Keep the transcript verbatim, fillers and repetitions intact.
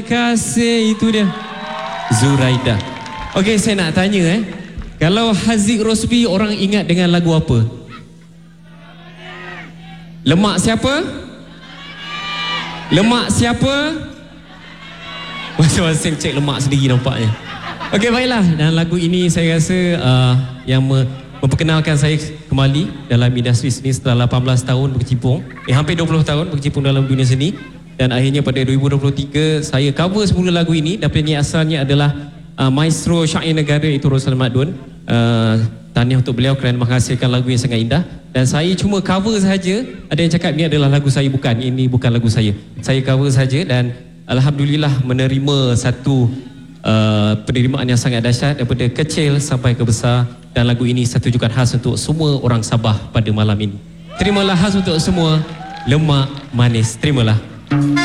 kasih, itu dia Zuraida. Okey, saya nak tanya eh, kalau Haziq Rosbi orang ingat dengan lagu apa? Lemak siapa? Lemak siapa? Masing-masing cek lemak sendiri nampaknya. Okey, baiklah, dan lagu ini saya rasa uh, yang me memperkenalkan saya kembali dalam industri seni setelah lapan belas tahun berkecimpung, eh hampir dua puluh tahun berkecimpung dalam dunia seni. Dan akhirnya pada dua ribu dua puluh tiga saya cover semula lagu ini, dan penyanyi asalnya adalah uh, maestro syair negara, itu Roslan Madun. Uh, tahniah untuk beliau kerana menghasilkan lagu yang sangat indah. Dan saya cuma cover saja. Ada yang cakap ini adalah lagu saya, bukan, ini bukan lagu saya. Saya cover saja, dan alhamdulillah menerima satu uh, penerimaan yang sangat dahsyat daripada kecil sampai ke besar. Dan lagu ini satu rujukan khas untuk semua orang Sabah pada malam ini. Terimalah khas untuk semua, Lemak Manis. Terimalah.